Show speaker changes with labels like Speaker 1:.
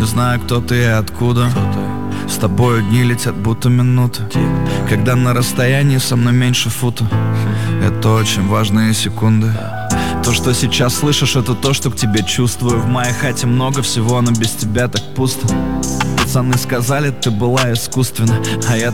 Speaker 1: знаю, кто ты и откуда. С тобою дни летят, будто минуты. Когда на расстоянии со мной меньше фута. Это очень важные секунды. То, что сейчас слышишь, это то, что к тебе чувствую. В моей хате много всего, но без тебя так пусто. Пацаны сказали, ты была искусственна, а я